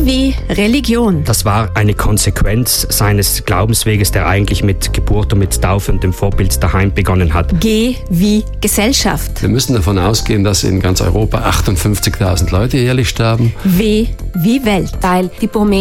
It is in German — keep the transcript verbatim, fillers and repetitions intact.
wie Religion. Das war eine Konsequenz seines Glaubensweges, der eigentlich mit Geburt und mit Taufe und dem Vorbild daheim begonnen hat. G wie Gesellschaft. Wir müssen davon ausgehen, dass in ganz Europa achtundfünfzigtausend Leute jährlich sterben. W wie Welt. Weil die